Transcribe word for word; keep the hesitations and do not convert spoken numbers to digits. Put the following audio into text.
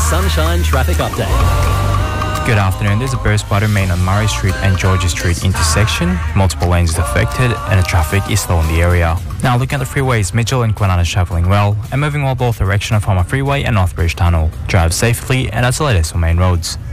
Sunshine Traffic Update. Good afternoon. There's a burst by the main on Murray Street and Georgia Street intersection. Multiple lanes is affected and the traffic is slow in the area. Now looking at the freeways, Mitchell and Kwinana is travelling well and moving well both direction of Homer Freeway and Northbridge Tunnel. Drive safely, and that's the latest on main roads.